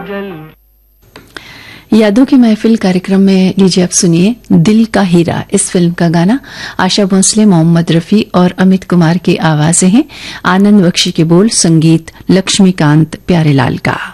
काजल। यादों की महफिल कार्यक्रम में लीजिए आप सुनिए दिल का हीरा। इस फिल्म का गाना आशा भोसले, मोहम्मद रफी और अमित कुमार की आवाजें हैं। आनंद बख्शी के बोल, संगीत लक्ष्मीकांत प्यारेलाल का।